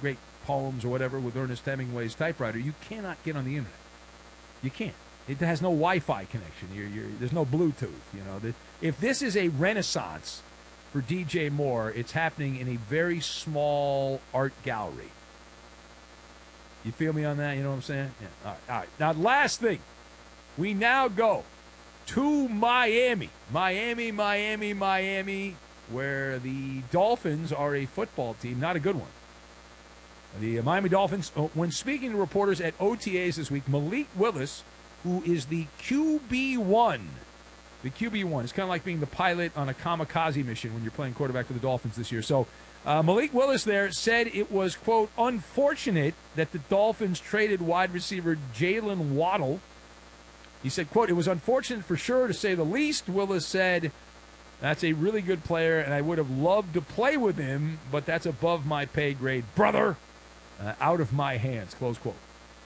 great poems or whatever with Ernest Hemingway's typewriter, you cannot get on the internet. You can't. It has no Wi-Fi connection. There's no Bluetooth. If this is a renaissance for DJ Moore, it's happening in a very small art gallery. You feel me on that? You know what I'm saying? Yeah. All right. Now, last thing. We now go to Miami. Miami, where the Dolphins are a football team, not a good one. The Miami Dolphins, when speaking to reporters at OTAs this week, Malik Willis, who is the QB1, it's kind of like being the pilot on a kamikaze mission when you're playing quarterback for the Dolphins this year. So Malik Willis there said it was, quote, unfortunate that the Dolphins traded wide receiver Jalen Waddle. He said, quote, it was unfortunate for sure, to say the least. Willis said, that's a really good player, and I would have loved to play with him, but that's above my pay grade. Brother, out of my hands, close quote.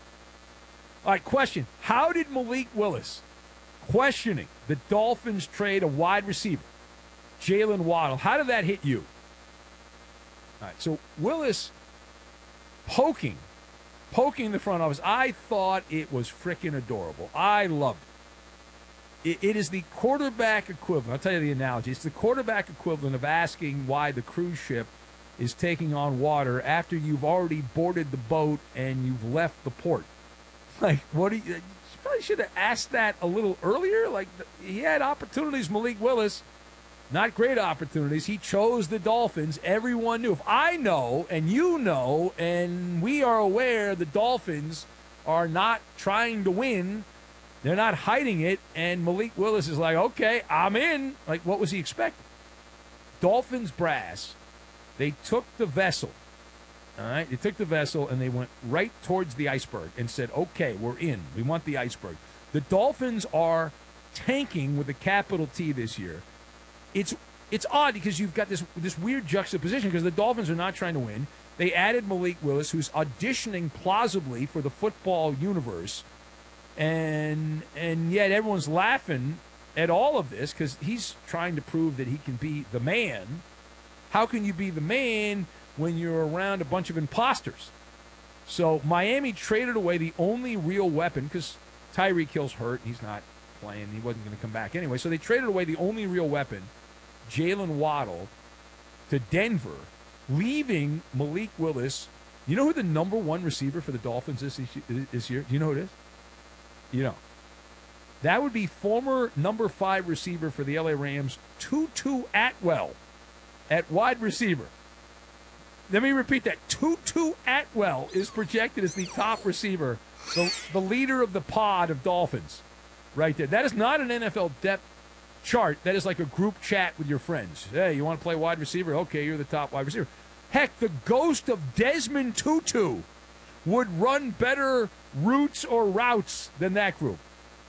All right, question. How did Malik Willis, questioning the Dolphins trade a wide receiver, Jalen Waddle, how did that hit you? All right, so Willis poking the front office, I thought it was freaking adorable. I loved it. It is the quarterback equivalent. I'll tell you the analogy. It's the quarterback equivalent of asking why the cruise ship is taking on water after you've already boarded the boat and you've left the port. Like, you probably should have asked that a little earlier. Like, he had opportunities, Malik Willis. Not great opportunities. He chose the Dolphins. Everyone knew. If I know, and you know, and we are aware the Dolphins are not trying to win, they're not hiding it, and Malik Willis is like, okay, I'm in. Like, what was he expecting? Dolphins brass, they took the vessel. All right, they took the vessel and they went right towards the iceberg and said, okay, we're in. We want the iceberg. The Dolphins are tanking with a capital T this year. It's odd because you've got this weird juxtaposition because the Dolphins are not trying to win. They added Malik Willis, who's auditioning plausibly for the football universe, and yet everyone's laughing at all of this because he's trying to prove that he can be the man. How can you be the man when you're around a bunch of imposters? So Miami traded away the only real weapon because Tyreek Hill's hurt. He's not playing. He wasn't going to come back anyway. So they traded away the only real weapon, Jalen Waddle, to Denver, leaving Malik Willis. You know who the number one receiver for the Dolphins is this year? Do you know who it is? You know. That would be former number 5 receiver for the LA Rams, Tutu Atwell, at wide receiver. Let me repeat that. Tutu Atwell is projected as the top receiver, the leader of the pod of Dolphins right there. That is not an NFL depth chart. That is like a group chat with your friends. Hey, you want to play wide receiver? Okay, you're the top wide receiver. Heck, the ghost of Desmond Tutu would run better routes or routes than that group.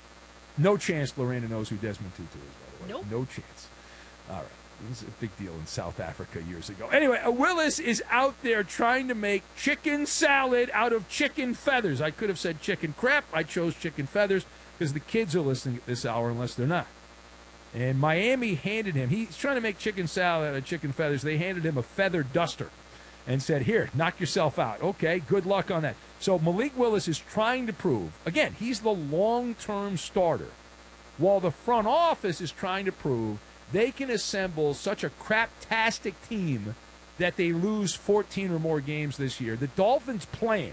No chance Lorena knows who Desmond Tutu is, by the way. Nope. No chance. All right. It was a big deal in South Africa years ago. Anyway, Willis is out there trying to make chicken salad out of chicken feathers. I could have said chicken crap. I chose chicken feathers because the kids are listening at this hour unless they're not. And Miami handed him, he's trying to make chicken salad out of chicken feathers. They handed him a feather duster and said, here, knock yourself out. Okay, good luck on that. So Malik Willis is trying to prove, again, he's the long-term starter, while the front office is trying to prove they can assemble such a craptastic team that they lose 14 or more games this year. The Dolphins' plan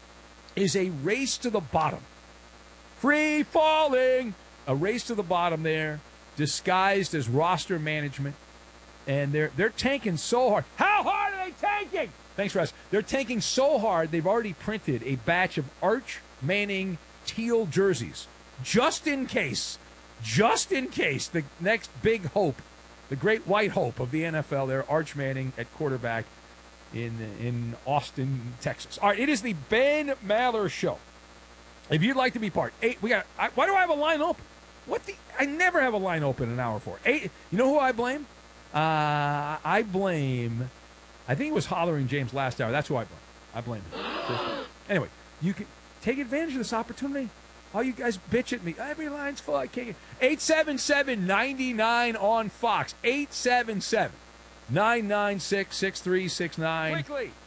is a race to the bottom. Free falling. A race to the bottom there, disguised as roster management. And they're tanking so hard. How hard are they tanking? Thanks, Russ. They're tanking so hard, they've already printed a batch of Arch Manning teal jerseys. Just in case, the next big hope, the great white hope of the NFL there, Arch Manning at quarterback in Austin, Texas. All right, it is the Ben Maller Show. If you'd like to be part, why do I have a line open? I never have a line open an hour for. You know who I blame? I think it was Hollering James last hour. That's who I blame him. Anyway, you can take advantage of this opportunity. All you guys bitch at me. Every line's full. I can't get 877-99 on Fox. 877-996-6369. Quickly.